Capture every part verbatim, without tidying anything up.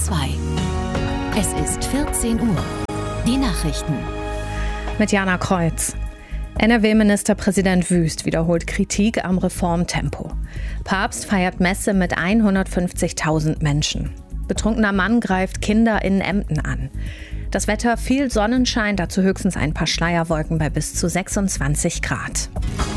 zwei. Es ist vierzehn Uhr. Die Nachrichten. Mit Jana Kreuz. N R W-Ministerpräsident Wüst wiederholt Kritik am Reformtempo. Papst feiert Messe mit hundertfünfzigtausend Menschen. Betrunkener Mann greift Kinder in Emden an. Das Wetter: viel Sonnenschein, dazu höchstens ein paar Schleierwolken bei bis zu sechsundzwanzig Grad.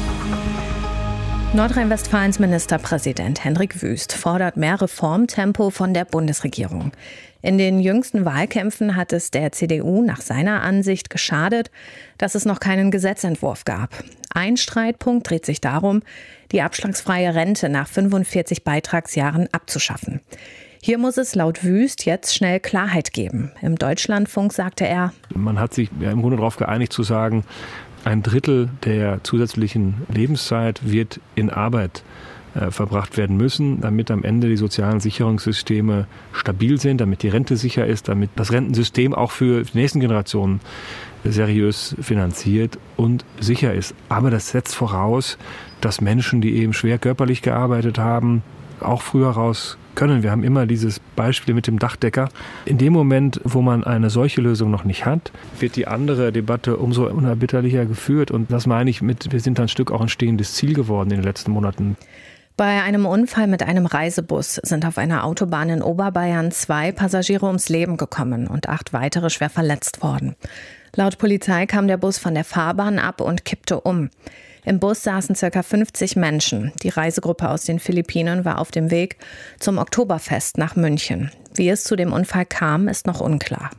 Nordrhein-Westfalens Ministerpräsident Hendrik Wüst fordert mehr Reformtempo von der Bundesregierung. In den jüngsten Wahlkämpfen hat es der C D U nach seiner Ansicht geschadet, dass es noch keinen Gesetzentwurf gab. Ein Streitpunkt dreht sich darum, die abschlagsfreie Rente nach fünfundvierzig Beitragsjahren abzuschaffen. Hier muss es laut Wüst jetzt schnell Klarheit geben. Im Deutschlandfunk sagte er: Man hat sich ja im Grunde darauf geeinigt zu sagen, ein Drittel der zusätzlichen Lebenszeit wird in Arbeit äh, verbracht werden müssen, damit am Ende die sozialen Sicherungssysteme stabil sind, damit die Rente sicher ist, damit das Rentensystem auch für die nächsten Generationen seriös finanziert und sicher ist. Aber das setzt voraus, dass Menschen, die eben schwer körperlich gearbeitet haben, auch früher raus können. Wir haben immer dieses Beispiel mit dem Dachdecker. In dem Moment, wo man eine solche Lösung noch nicht hat, wird die andere Debatte umso unerbitterlicher geführt. Und das meine ich mit, wir sind ein Stück auch ein stehendes Ziel geworden in den letzten Monaten. Bei einem Unfall mit einem Reisebus sind auf einer Autobahn in Oberbayern zwei Passagiere ums Leben gekommen und acht weitere schwer verletzt worden. Laut Polizei kam der Bus von der Fahrbahn ab und kippte um. Im Bus saßen ca. fünfzig Menschen. Die Reisegruppe aus den Philippinen war auf dem Weg zum Oktoberfest nach München. Wie es zu dem Unfall kam, ist noch unklar.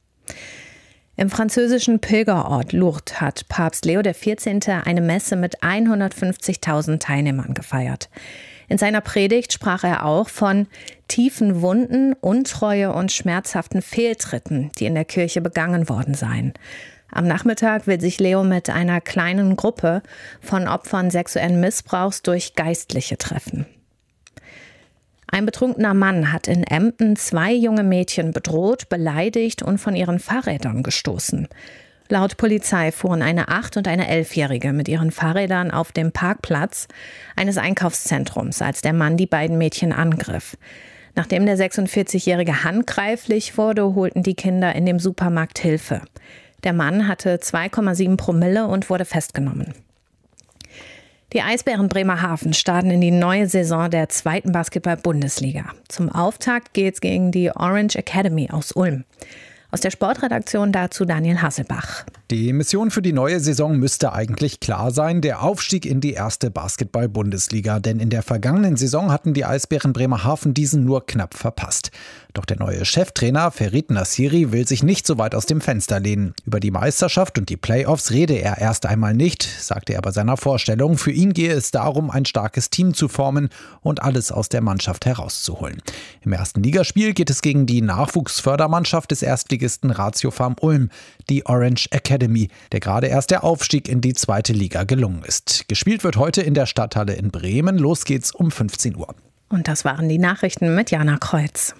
Im französischen Pilgerort Lourdes hat Papst Leo der vierzehnte eine Messe mit hundertfünfzigtausend Teilnehmern gefeiert. In seiner Predigt sprach er auch von tiefen Wunden, Untreue und schmerzhaften Fehltritten, die in der Kirche begangen worden seien. Am Nachmittag will sich Leo mit einer kleinen Gruppe von Opfern sexuellen Missbrauchs durch Geistliche treffen. Ein betrunkener Mann hat in Emden zwei junge Mädchen bedroht, beleidigt und von ihren Fahrrädern gestoßen. Laut Polizei fuhren eine acht- und eine elfjährige mit ihren Fahrrädern auf dem Parkplatz eines Einkaufszentrums, als der Mann die beiden Mädchen angriff. Nachdem der sechsundvierzigjährige handgreiflich wurde, holten die Kinder in dem Supermarkt Hilfe. Der Mann hatte zwei Komma sieben Promille und wurde festgenommen. Die Eisbären Bremerhaven starten in die neue Saison der zweiten Basketball-Bundesliga. Zum Auftakt geht's gegen die Orange Academy aus Ulm. Aus der Sportredaktion dazu Daniel Hasselbach. Die Mission für die neue Saison müsste eigentlich klar sein: der Aufstieg in die erste Basketball-Bundesliga. Denn in der vergangenen Saison hatten die Eisbären Bremerhaven diesen nur knapp verpasst. Doch der neue Cheftrainer Ferit Nassiri will sich nicht so weit aus dem Fenster lehnen. Über die Meisterschaft und die Playoffs rede er erst einmal nicht, sagte er bei seiner Vorstellung. Für ihn gehe es darum, ein starkes Team zu formen und alles aus der Mannschaft herauszuholen. Im ersten Ligaspiel geht es gegen die Nachwuchsfördermannschaft des Erstligisten Ratio Farm Ulm, die Orange Academy, der gerade erst der Aufstieg in die zweite Liga gelungen ist. Gespielt wird heute in der Stadthalle in Bremen. Los geht's um fünfzehn Uhr. Und das waren die Nachrichten mit Jana Kreuz.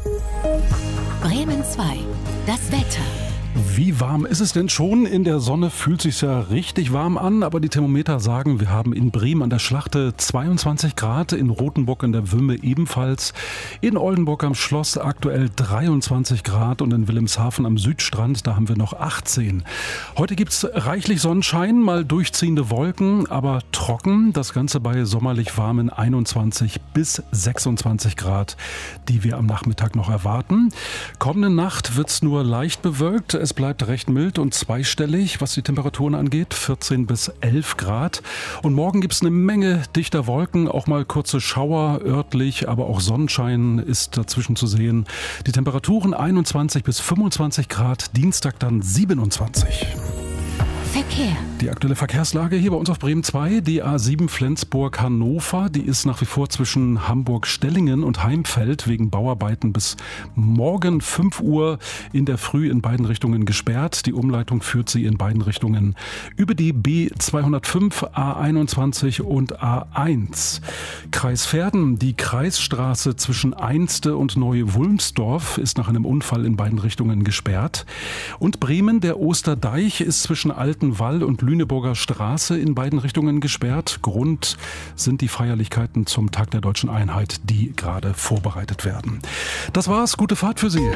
Bremen zwei. Das Wetter. Wie warm ist es denn schon? In der Sonne fühlt es sich ja richtig warm an, aber die Thermometer sagen, wir haben in Bremen an der Schlachte zweiundzwanzig Grad, in Rothenburg an der Wümme ebenfalls, in Oldenburg am Schloss aktuell dreiundzwanzig Grad und in Wilhelmshaven am Südstrand, da haben wir noch achtzehn. Heute gibt es reichlich Sonnenschein, mal durchziehende Wolken, aber trocken. Das Ganze bei sommerlich warmen einundzwanzig bis sechsundzwanzig Grad, die wir am Nachmittag noch erwarten. Kommende Nacht wird es nur leicht bewölkt. Es bleibt recht mild und zweistellig, was die Temperaturen angeht, vierzehn bis elf Grad. Und morgen gibt es eine Menge dichter Wolken, auch mal kurze Schauer örtlich, aber auch Sonnenschein ist dazwischen zu sehen. Die Temperaturen einundzwanzig bis fünfundzwanzig Grad, Dienstag dann siebenundzwanzig. Verkehr. Die aktuelle Verkehrslage hier bei uns auf Bremen zwei, die A sieben Flensburg-Hannover, die ist nach wie vor zwischen Hamburg-Stellingen und Heimfeld wegen Bauarbeiten bis morgen fünf Uhr in der Früh in beiden Richtungen gesperrt. Die Umleitung führt sie in beiden Richtungen über die B zweihundertfünf, A einundzwanzig und A eins. Kreis Verden, die Kreisstraße zwischen Einste und Neu-Wulmsdorf ist nach einem Unfall in beiden Richtungen gesperrt. Und Bremen, der Osterdeich ist zwischen Altenwall und Lüneburg Lüneburger Straße in beiden Richtungen gesperrt. Grund sind die Feierlichkeiten zum Tag der Deutschen Einheit, die gerade vorbereitet werden. Das war's. Gute Fahrt für Sie.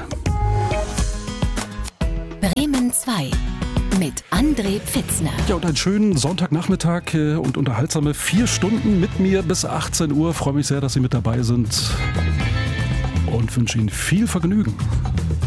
Bremen zwei mit André Pfitzner. Ja, und einen schönen Sonntagnachmittag und unterhaltsame vier Stunden mit mir bis achtzehn Uhr. Freue mich sehr, dass Sie mit dabei sind und wünsche Ihnen viel Vergnügen.